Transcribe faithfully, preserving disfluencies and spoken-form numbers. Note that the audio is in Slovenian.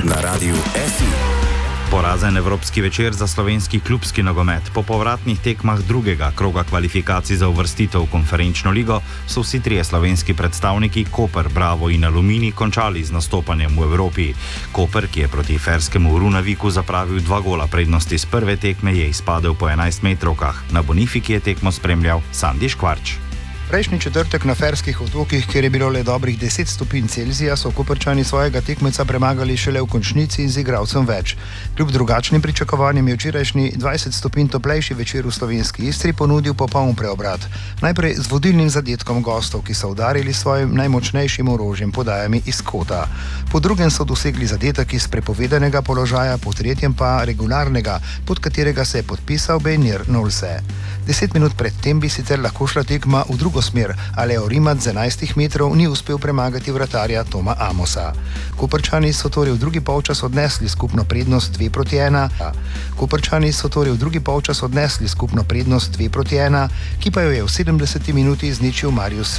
na Radiu F I. Porazen evropski večer za slovenski klubski nogomet. Po povratnih tekmah drugega kroga kvalifikacij za uvrstitev v konferenčno ligo so vsi trije slovenski predstavniki Koper, Bravo in Aluminij končali z nastopanjem v Evropi. Koper, ki je proti ferskemu Runaviku zapravil dva gola prednosti z prve tekme, je izpadel po enajstmetrovkah. Na Bonifiki je tekmo spremljal Sandi Škvarč. Prejšnji četrtek na Ferskih otokih, kjer je bilo le dobrih deset stopinj Celzija, so Koprčani svojega tekmeca premagali šele v končnici in z igralcem več. Kljub drugačnim pričakovanjem je včerajšnji dvajset stopinj toplejši večer v slovenski Istri ponudil popoln preobrat. Najprej z vodilnim zadetkom gostov, ki so udarili svojim najmočnejšim orožjem, podajami iz kota. Po drugem so dosegli zadetek iz prepovedanega položaja, po tretjem pa regularnega, pod katerega se je podpisal Bejnir Nolse. Deset minut predtem bi sicer lahko šla tekma v drugo smer, a Leo Rimac z enajstih metrov ni uspel premagati vratarja Toma Amosa. Koprčani so torej v drugi polčas odnesli skupno prednost dve proti ena. Koprčani so torej v drugi polčas odnesli skupno prednost dve proti ena, ki pa jo je v sedemdeseti minuti izničil Marius